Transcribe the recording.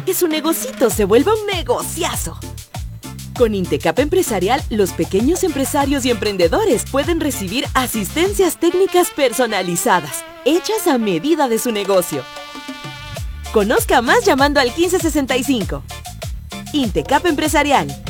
que su negocito se vuelva un negociazo. Con Intecap Empresarial, los pequeños empresarios y emprendedores pueden recibir asistencias técnicas personalizadas, hechas a medida de su negocio. Conozca más llamando al 1565. Intecap Empresarial.